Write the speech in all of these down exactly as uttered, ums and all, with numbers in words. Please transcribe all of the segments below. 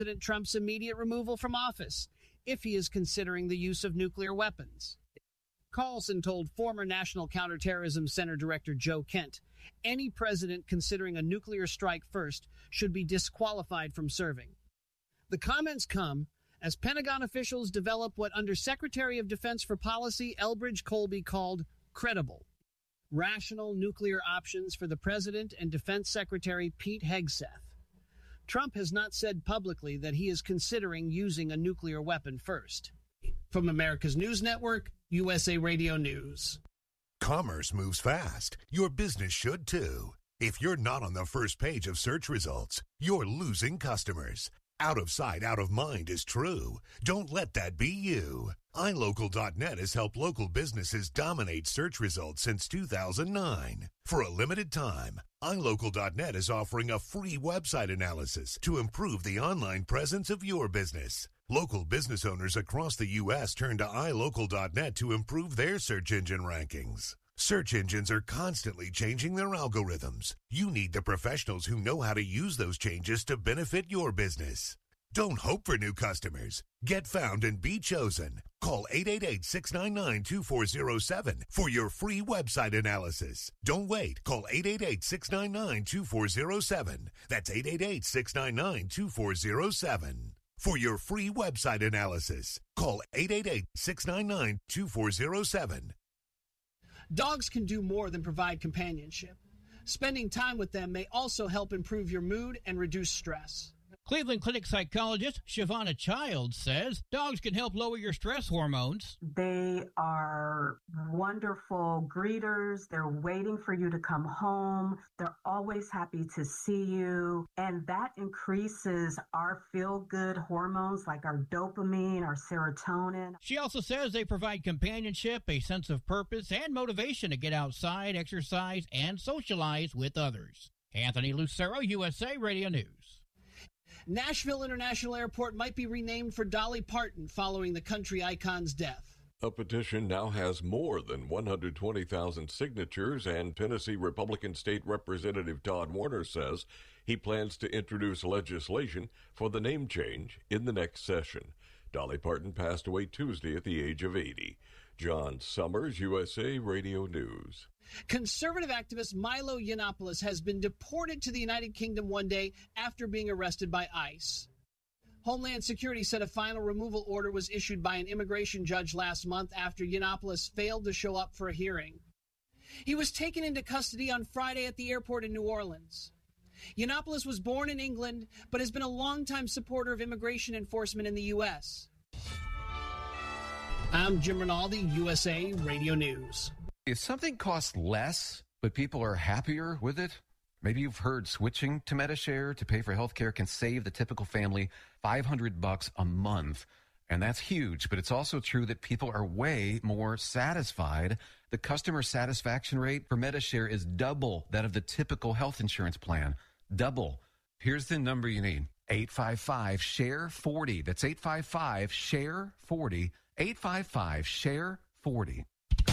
President Trump's immediate removal from office if he is considering the use of nuclear weapons. Carlson told former National Counterterrorism Center Director Joe Kent, any president considering a nuclear strike first should be disqualified from serving. The comments come as Pentagon officials develop what Undersecretary of Defense for Policy Elbridge Colby called credible, rational nuclear options for the President and Defense Secretary Pete Hegseth. Trump has not said publicly that he is considering using a nuclear weapon first. From America's News Network, U S A Radio News. Commerce moves fast. Your business should too. If you're not on the first page of search results, you're losing customers. Out of sight, out of mind is true. Don't let that be you. i local dot net has helped local businesses dominate search results since two thousand nine. For a limited time, i local dot net is offering a free website analysis to improve the online presence of your business. Local business owners across the U S turn to i local dot net to improve their search engine rankings. Search engines are constantly changing their algorithms. You need the professionals who know how to use those changes to benefit your business. Don't hope for new customers. Get found and be chosen. Call eight eight eight, six nine nine, two four zero seven for your free website analysis. Don't wait. Call eight eight eight, six nine nine, two four zero seven. That's eight eight eight, six nine nine, two four zero seven. For your free website analysis, call eight eight eight, six nine nine, two four zero seven. Dogs can do more than provide companionship. Spending time with them may also help improve your mood and reduce stress. Cleveland Clinic psychologist Shavonna Childs says dogs can help lower your stress hormones. They are wonderful greeters. They're waiting for you to come home. They're always happy to see you. And that increases our feel-good hormones like our dopamine, our serotonin. She also says they provide companionship, a sense of purpose, and motivation to get outside, exercise, and socialize with others. Anthony Lucero, U S A Radio News. Nashville International Airport might be renamed for Dolly Parton following the country icon's death. A petition now has more than one hundred twenty thousand signatures, and Tennessee Republican State Representative Todd Warner says he plans to introduce legislation for the name change in the next session. Dolly Parton passed away Tuesday at the age of eighty. John Summers, U S A Radio News. Conservative activist Milo Yiannopoulos has been deported to the United Kingdom one day after being arrested by ICE. Homeland Security said a final removal order was issued by an immigration judge last month after Yiannopoulos failed to show up for a hearing. He was taken into custody on Friday at the airport in New Orleans. Yiannopoulos was born in England, but has been a longtime supporter of immigration enforcement in the U S. I'm Jim Rinaldi, U S A Radio News. If something costs less, but people are happier with it, maybe you've heard switching to Medi-Share to pay for health care can save the typical family five hundred bucks a month. And that's huge, but it's also true that people are way more satisfied. The customer satisfaction rate for Medi-Share is double that of the typical health insurance plan. Double. Here's the number you need. eight five five, share forty. That's eight five five, share forty. eight five five, share forty.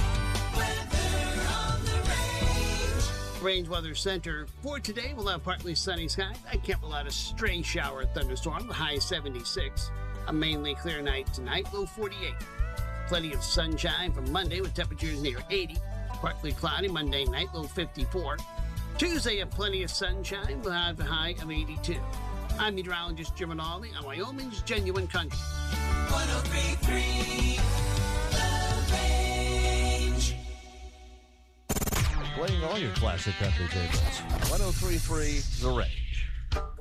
Range Weather Center for today, we'll have partly sunny skies. I can't rule out a stray shower or thunderstorm. The high seventy-six. A mainly clear night tonight, low forty-eight. Plenty of sunshine for Monday with temperatures near eighty. Partly cloudy Monday night, low fifty-four. Tuesday, have plenty of sunshine. We'll have a high of eighty-two. I'm meteorologist Jim Rinaldi on Wyoming's Genuine Country. one oh three point three The Range. Playing all your classic country favorites. one oh three point three The Range.